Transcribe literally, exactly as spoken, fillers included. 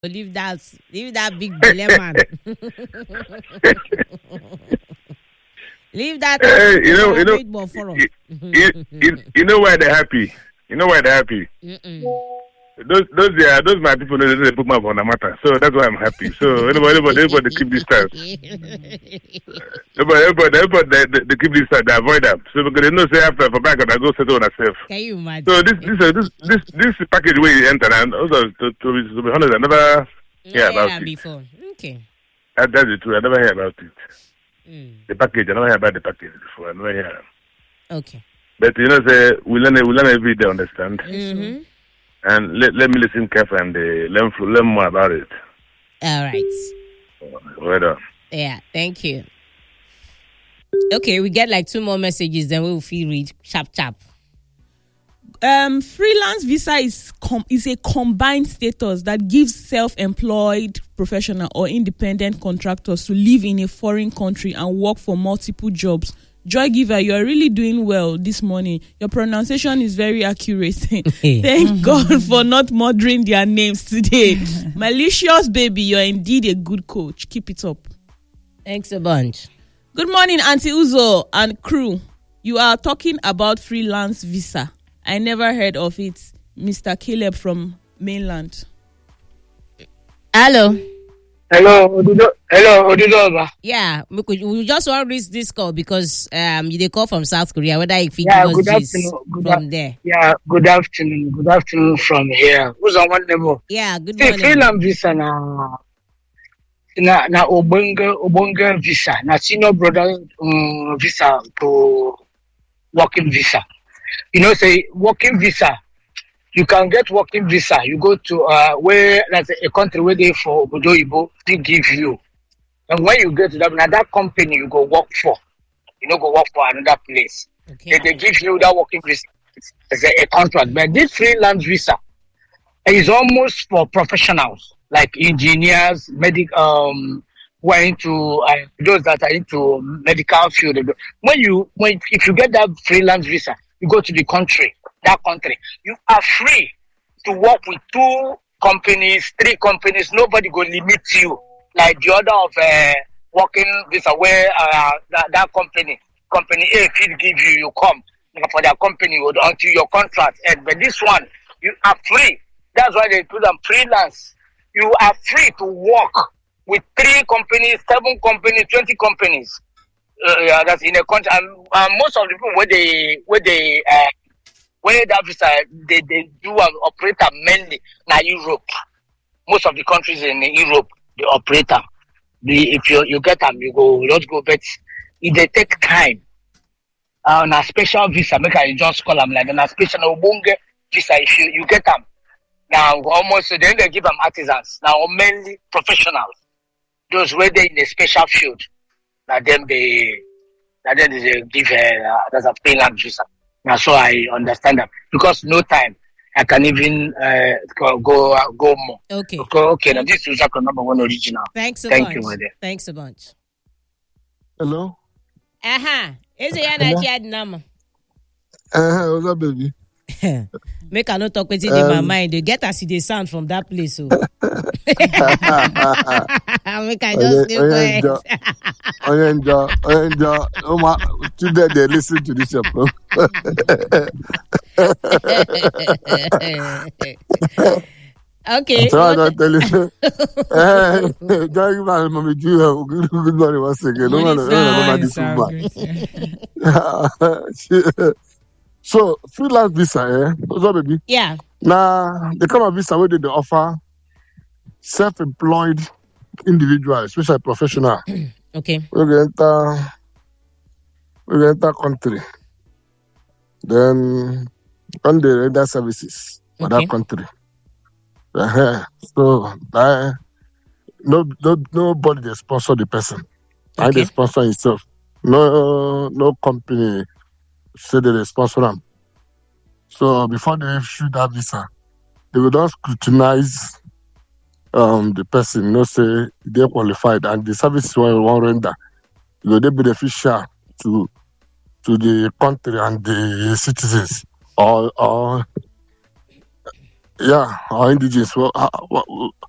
Leave that, leave that big belly man. Leave that. Uh, you know, you know, you, you, you, you know why they're happy. You know why they're happy. Mm-mm. Those, those, yeah, those my people. They, they put my on the matter. So that's why I'm happy. So everybody, everybody, everybody keep distance. everybody, everybody, everybody, they, they, they keep distance. They avoid them. So because they know, say after for back, I go settle on myself. Can you imagine? So this, this, uh, this, this, this package where you enter, and also to, to, be, to be honest, I never hear about yeah, it before. Okay. That, that's the truth. I never hear about it. Mm. The package, I never hear about the package before. I never hear. Okay. But you know, say we learn, we learn every day. Understand? Mm-hmm. And let, let me listen carefully and uh, learn learn more about it. All right. Well done. Yeah, thank you. Okay, we get like two more messages, then we will feel read chap chap. Um, freelance visa is com- is a combined status that gives self-employed professional or independent contractors to live in a foreign country and work for multiple jobs. Joy Giver, you are really doing well this morning. Your pronunciation is very accurate. Thank God for not murdering their names today. Malicious baby, you are indeed a good coach. Keep it up. Thanks a bunch. Good morning, Auntie Uzo and crew. You are talking about freelance visa. I never heard of it. Mister Caleb from mainland. Hello. Hello, Odudo. Hello, Odudo. Yeah, we, could, we just want to reach this call because um they call from South Korea. Whether if you yeah, give good us afternoon. Good from a- there. Yeah, good afternoon. Good afternoon from here. Who's on one level? Yeah, good See, morning. freelance visa na na na obonga obonga visa na senior brother um, visa to working visa. You know, say working visa. You can get working visa. You go to uh where that's a country where they for Obodo Ibo, they give you. And when you get to that, now that company you go work for, you know, go work for another place. Okay. They, they give you that working visa as a, a contract. But this freelance visa is almost for professionals like engineers, medic, um, who are into uh, those that are into medical field. When you when if you get that freelance visa, you go to the country. That country, you are free to work with two companies, three companies. Nobody go limit you like the other of uh, working visa where uh, that, that company, company A, will give you, you come for their company until your contract ends. But this one, you are free. That's why they put them freelance. You are free to work with three companies, seven companies, twenty companies. Uh, yeah, that's in a country. And uh, most of the people where they where they uh, where that visa they, they do an operator mainly na Europe. Most of the countries in Europe they operate them. The if you you get them, you go just go. But if they take time, uh, on a special visa, make I just call them like on a special obonge visa. If you, you get them now, almost then they give them artisans now, mainly professionals. Those where they in a special field. Now then they, now then they give uh, there's a freelance visa. Now, so I understand that because no time I can even uh, go go, uh, go more. Okay. Okay. Okay. Now this is the number one original. Thanks a Thank bunch. you, my dear. Thanks a bunch. Hello. Aha. Is it yana chat number? Uh, what's up, baby? Make I not talk with it in my mind. They get us the sound from that place. So. Make I just stay quiet. Enjoy, enjoy. Oh my! Today they listen to this show. Okay. So I don't tell you. Eh, Joy, my mommy, do you good good morning once again? No, no, no, no, no, no, So freelance visa, eh? What's up, baby? Yeah. Now the kind of visa where they offer self-employed individual, especially professional. Okay. We enter, we enter country. Then on the render services for Okay. that country. Uh-huh. So uh, no, no, nobody they sponsor the person. I Okay. they sponsor himself. No, no company say that they sponsor them. So before they issue that visa, they will not scrutinize um the person, you know, say they're qualified and the service one one render, you know, they beneficial to to the country and the citizens or or yeah, or indigenous. Well, uh,